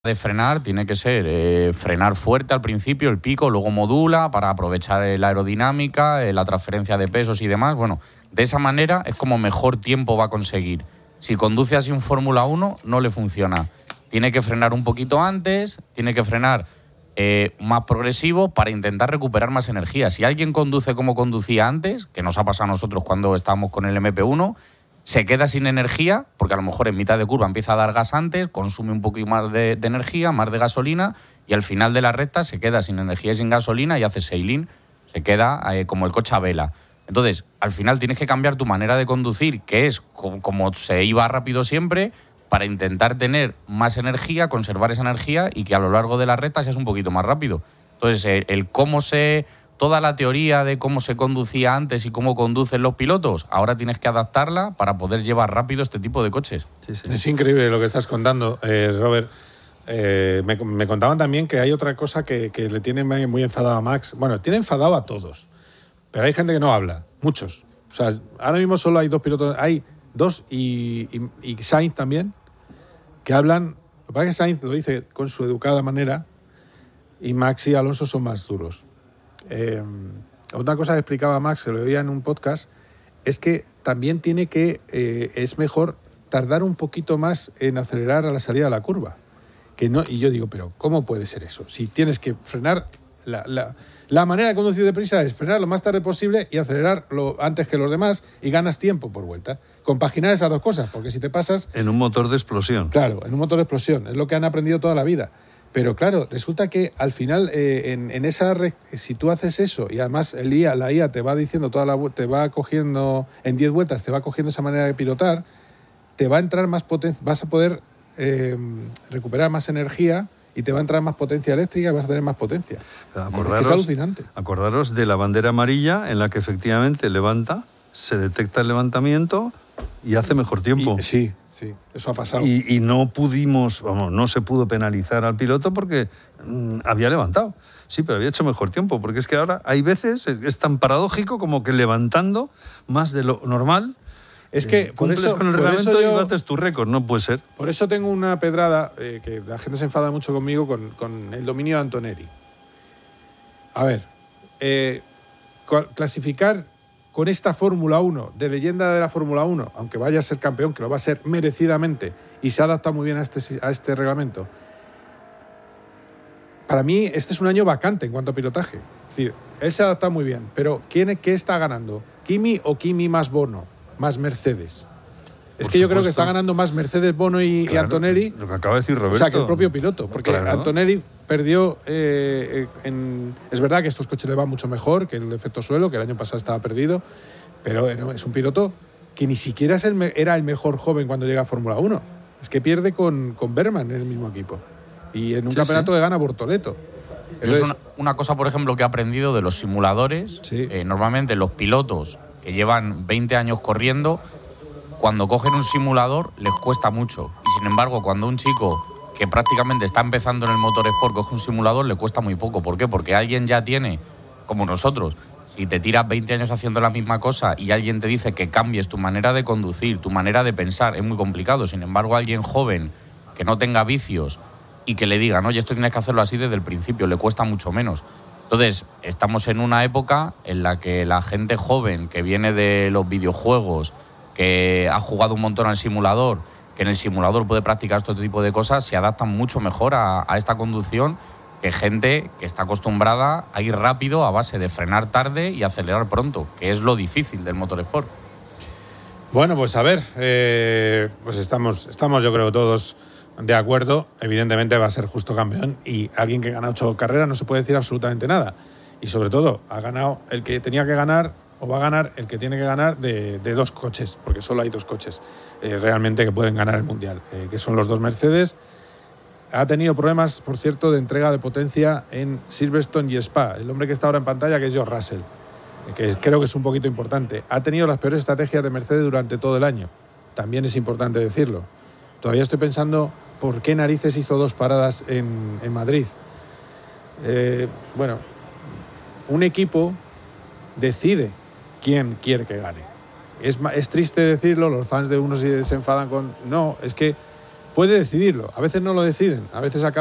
de frenar tiene que ser frenar fuerte al principio, el pico, luego modula para aprovechar la aerodinámica, la transferencia de pesos y demás. Bueno, de esa manera es como mejor tiempo va a conseguir. Si conduce así un Fórmula 1, no le funciona. Tiene que frenar un poquito antes, tiene que frenar más progresivo para intentar recuperar más energía. Si alguien conduce como conducía antes, que nos ha pasado a nosotros cuando estábamos con el MP1, se queda sin energía, porque a lo mejor en mitad de curva empieza a dar gas antes, consume un poquito más de energía, más de gasolina, y al final de la recta se queda sin energía y sin gasolina y hace sailing, se queda como el coche a vela. Entonces, al final tienes que cambiar tu manera de conducir, que es como se iba rápido siempre, para intentar tener más energía, conservar esa energía y que a lo largo de la recta seas un poquito más rápido. Entonces, toda la teoría de cómo se conducía antes y cómo conducen los pilotos, ahora tienes que adaptarla para poder llevar rápido este tipo de coches. Sí. Es increíble lo que estás contando, Robert. Me contaban también que hay otra cosa que le tiene muy enfadado a Max. Bueno, tiene enfadado a todos, pero hay gente que no habla, muchos. O sea, ahora mismo solo hay dos pilotos, hay dos y Sainz también, que hablan. Lo que pasa es que Sainz lo dice con su educada manera y Max y Alonso son más duros. Otra cosa que explicaba Max, se lo oía en un podcast, es que también es mejor tardar un poquito más en acelerar a la salida de la curva. Y yo digo, pero ¿cómo puede ser eso? Si tienes que frenar, la manera de conducir deprisa es frenar lo más tarde posible y acelerar antes que los demás y ganas tiempo por vuelta. Compaginar esas dos cosas, porque si te pasas... En un motor de explosión. Claro, en un motor de explosión, es lo que han aprendido toda la vida. Pero claro, resulta que al final, si tú haces eso y además la IA te va diciendo te va cogiendo en 10 vueltas, te va cogiendo esa manera de pilotar, te va a entrar más potencia, vas a poder recuperar más energía y te va a entrar más potencia eléctrica y vas a tener más potencia. Es alucinante. Acordaros de la bandera amarilla en la que efectivamente se detecta el levantamiento y hace mejor tiempo. Sí, eso ha pasado. Y no se pudo penalizar al piloto porque había levantado. Sí, pero había hecho mejor tiempo, porque es que ahora hay veces, es tan paradójico como que levantando más de lo normal, es que cumples con el reglamento y bates tu récord, no puede ser. Por eso tengo una pedrada, que la gente se enfada mucho conmigo con el dominio de Antonelli. A ver, clasificar con esta Fórmula 1, de leyenda de la Fórmula 1, aunque vaya a ser campeón, que lo va a ser merecidamente, y se adapta muy bien a este reglamento, para mí este es un año vacante en cuanto a pilotaje. Es decir, él se adapta muy bien, pero ¿qué está ganando? ¿Kimi o Kimi más Bono, más Mercedes? Es que yo creo que está ganando más Mercedes, Bono y Antonelli. Lo que acaba de decir Roberto. O sea, que el propio piloto. Porque Antonelli perdió... es verdad que estos coches le van mucho mejor que el efecto suelo, que el año pasado estaba perdido, pero es un piloto que ni siquiera era el mejor joven cuando llega a Fórmula 1. Es que pierde con Berman en el mismo equipo. Y en un campeonato que gana Bortoleto. Es una cosa, por ejemplo, que he aprendido de los simuladores. Sí. Normalmente los pilotos que llevan 20 años corriendo, cuando cogen un simulador les cuesta mucho. Y sin embargo, cuando un chico que prácticamente está empezando en el motorsport coge un simulador, le cuesta muy poco. ¿Por qué? Porque alguien ya tiene, como nosotros, si te tiras 20 años haciendo la misma cosa y alguien te dice que cambies tu manera de conducir, tu manera de pensar, es muy complicado. Sin embargo, alguien joven que no tenga vicios y que le digan, oye, esto tienes que hacerlo así desde el principio, le cuesta mucho menos. Entonces, estamos en una época en la que la gente joven que viene de los videojuegos, que ha jugado un montón al simulador, que en el simulador puede practicar este tipo de cosas, se adaptan mucho mejor a esta conducción que gente que está acostumbrada a ir rápido a base de frenar tarde y acelerar pronto, que es lo difícil del motorsport. Bueno, pues a ver, pues estamos yo creo todos de acuerdo. Evidentemente va a ser justo campeón y alguien que gana 8 carreras no se puede decir absolutamente nada. Y sobre todo, ha ganado el que tenía que ganar o va a ganar el que tiene que ganar de 2 coches, porque solo hay 2 coches realmente que pueden ganar el Mundial, que son los 2 Mercedes. Ha tenido problemas, por cierto, de entrega de potencia en Silverstone y Spa. El hombre que está ahora en pantalla, que es George Russell, que creo que es un poquito importante. Ha tenido las peores estrategias de Mercedes durante todo el año. También es importante decirlo. Todavía estoy pensando por qué narices hizo 2 paradas en Madrid. Bueno, un equipo decide quién quiere que gane. Es triste decirlo, los fans de unos se enfadan con... No, es que puede decidirlo. A veces no lo deciden, a veces acaba